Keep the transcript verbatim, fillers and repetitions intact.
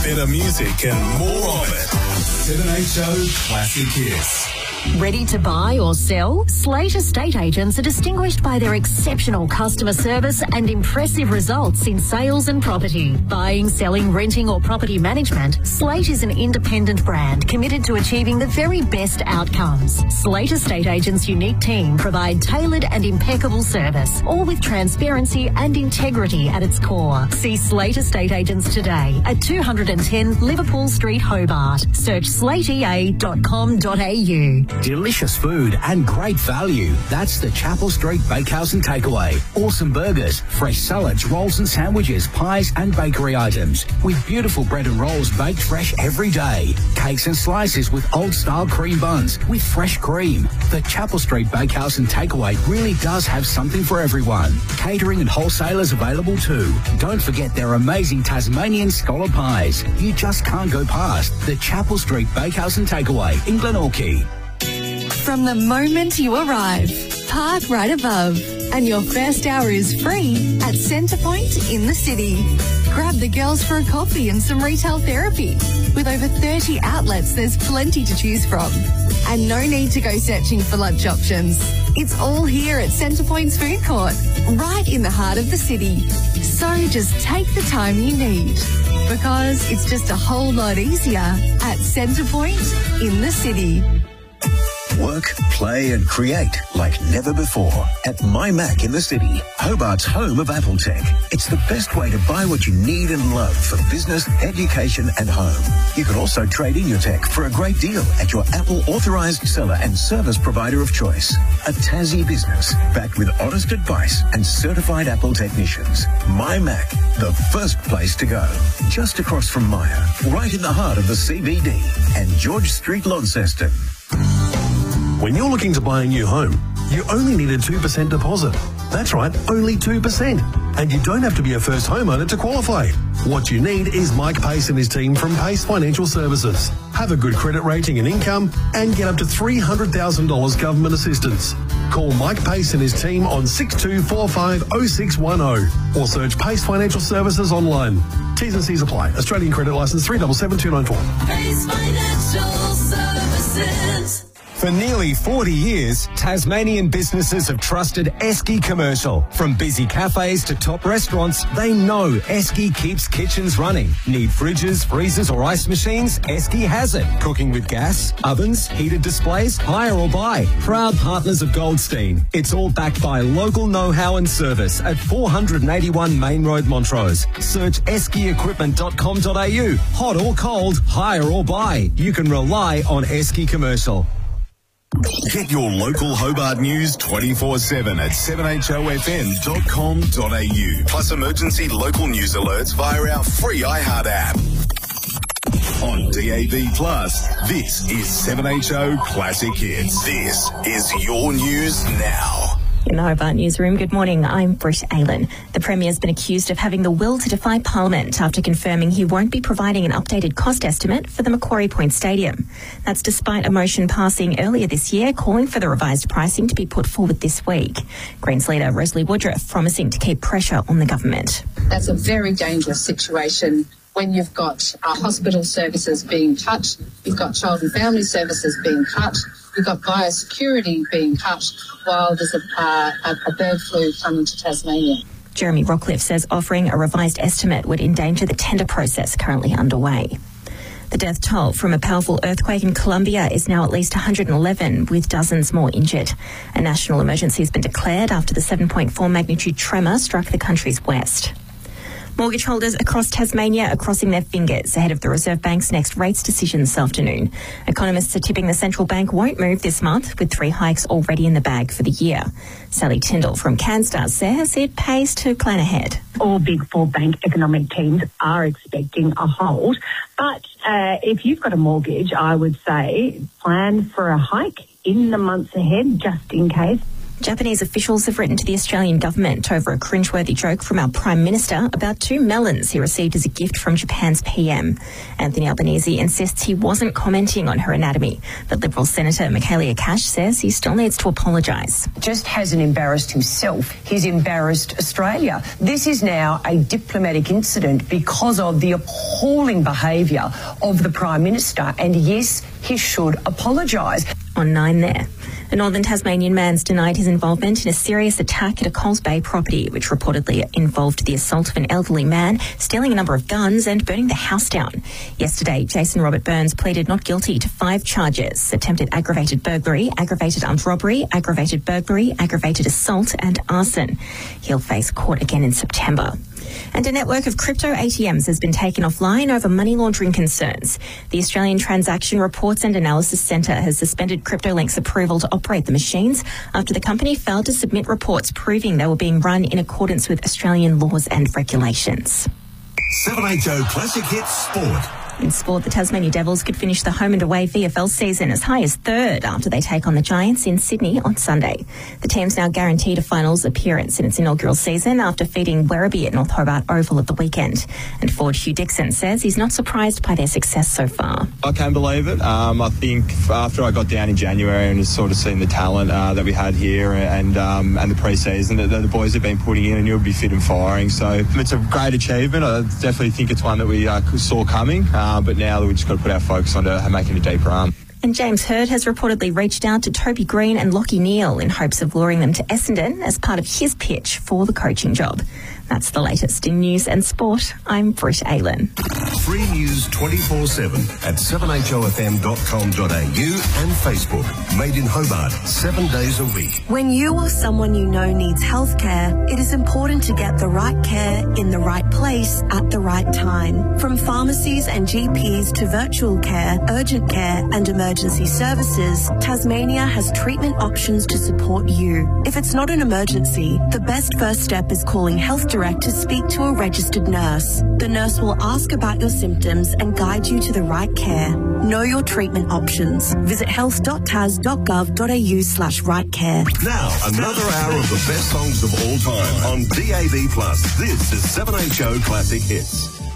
better music and more of it. seven H O Classic Hits. Ready to buy or sell? Slate Estate Agents are distinguished by their exceptional customer service and impressive results in sales and property. Buying, selling, renting or property management, Slate is an independent brand committed to achieving the very best outcomes. Slate Estate Agents' unique team provide tailored and impeccable service, all with transparency and integrity at its core. See Slate Estate Agents today at two ten Liverpool Street, Hobart. Search slate e a dot com dot a u. Delicious food and great value. That's the Chapel Street Bakehouse and Takeaway. Awesome burgers, fresh salads, rolls and sandwiches, pies and bakery items. With beautiful bread and rolls baked fresh every day. Cakes and slices with old-style cream buns with fresh cream. The Chapel Street Bakehouse and Takeaway really does have something for everyone. Catering and wholesalers available too. Don't forget their amazing Tasmanian scholar pies. You just can't go past the Chapel Street Bakehouse and Takeaway in Glenorchy. From the moment you arrive, park right above, and your first hour is free at Centrepoint in the city. Grab the girls for a coffee and some retail therapy. With over thirty outlets, there's plenty to choose from. And no need to go searching for lunch options. It's all here at Centrepoint's food court, right in the heart of the city. So just take the time you need, because it's just a whole lot easier at Centrepoint in the city. Work, play and create like never before at My Mac in the city, Hobart's home of Apple Tech. It's the best way to buy what you need and love for business, education and home. You can also trade in your tech for a great deal at your Apple authorised seller and service provider of choice. A Tassie business backed with honest advice and certified Apple technicians. My Mac, the first place to go. Just across from Myer, right in the heart of the C B D and George Street, Launceston. When you're looking to buy a new home, you only need a two percent deposit. That's right, only two percent. And you don't have to be a first homeowner to qualify. What you need is Mike Pace and his team from Pace Financial Services. Have a good credit rating and income and get up to three hundred thousand dollars government assistance. Call Mike Pace and his team on six two four five oh six one oh or search Pace Financial Services online. T's and C's apply. Australian credit licence three seven seven two nine four. Pace Financial Services. For nearly forty years, Tasmanian businesses have trusted Esky Commercial. From busy cafes to top restaurants, they know Esky keeps kitchens running. Need fridges, freezers or ice machines? Esky has it. Cooking with gas, ovens, heated displays, hire or buy. Proud partners of Goldstein. It's all backed by local know-how and service at four eighty-one Main Road, Montrose. Search esky equipment dot com dot a u. Hot or cold, hire or buy. You can rely on Esky Commercial. Get your local Hobart news twenty-four seven at seven h o f m dot com dot a u. Plus emergency local news alerts via our free iHeart app. On D A B Plus, this is seven H O Classic Hits. This is your news now. In the Hobart Newsroom, good morning. I'm Britt Aylen. The Premier has been accused of having the will to defy Parliament after confirming he won't be providing an updated cost estimate for the Macquarie Point Stadium. That's despite a motion passing earlier this year calling for the revised pricing to be put forward this week. Greens leader Rosalie Woodruff promising to keep pressure on the government. That's a very dangerous situation when you've got uh, hospital services being cut, you've got child and family services being cut, you've got biosecurity being cut while there's a, uh, a bird flu coming to Tasmania. Jeremy Rockcliffe says offering a revised estimate would endanger the tender process currently underway. The death toll from a powerful earthquake in Colombia is now at least one hundred eleven, with dozens more injured. A national emergency has been declared after the seven point four magnitude tremor struck the country's west. Mortgage holders across Tasmania are crossing their fingers ahead of the Reserve Bank's next rates decision this afternoon. Economists are tipping the central bank won't move this month, with three hikes already in the bag for the year. Sally Tyndall from CanStar says it pays to plan ahead. All Big Four bank economic teams are expecting a hold. But uh, if you've got a mortgage, I would say plan for a hike in the months ahead, just in case. Japanese officials have written to the Australian government over a cringeworthy joke from our Prime Minister about two melons he received as a gift from Japan's P M. Anthony Albanese insists he wasn't commenting on her anatomy, but Liberal Senator Michaelia Cash says he still needs to apologise. Just hasn't embarrassed himself, he's embarrassed Australia. This is now a diplomatic incident because of the appalling appalling behaviour of the Prime Minister, and yes, he should apologise. On nine there. A northern Tasmanian man's denied his involvement in a serious attack at a Coles Bay property, which reportedly involved the assault of an elderly man, stealing a number of guns and burning the house down. Yesterday, Jason Robert Burns pleaded not guilty to five charges: attempted aggravated burglary, aggravated armed robbery, aggravated burglary, aggravated assault and arson. He'll face court again in September. And a network of crypto A T Ms has been taken offline over money laundering concerns. The Australian Transaction Reports and Analysis Centre has suspended CryptoLink's approval to operate the machines after the company failed to submit reports proving they were being run in accordance with Australian laws and regulations. seven H O Classic Hits Sport. In sport, the Tasmania Devils could finish the home and away V F L season as high as third after they take on the Giants in Sydney on Sunday. The team's now guaranteed a finals appearance in its inaugural season after feeding Werribee at North Hobart Oval at the weekend. And forward Hugh Dixon says he's not surprised by their success so far. I can't believe it. Um, I think after I got down in January and just sort of seen the talent uh, that we had here and um, and the pre-season that the boys have been putting in, and you'll be fit and firing. So it's a great achievement. I definitely think it's one that we uh, saw coming. Uh, but now we've just got to put our focus on to making a deeper run. And James Hird has reportedly reached out to Toby Green and Lockie Neal in hopes of luring them to Essendon as part of his pitch for the coaching job. That's the latest in news and sport. I'm Britt Aylen. Free news twenty-four seven at seven h o f m dot com dot a u and Facebook. Made in Hobart, seven days a week. When you or someone you know needs healthcare, it is important to get the right care in the right place at the right time. From pharmacies and G Ps to virtual care, urgent care and emergency services, Tasmania has treatment options to support you. If it's not an emergency, the best first step is calling Health Direct to speak to a registered nurse. The nurse will ask about your symptoms and guide you to the right care. Know your treatment options. Visit health dot tas dot gov dot a u slash right care. Now, another hour of the best songs of all time on D A B plus. This is seven H O Classic Hits.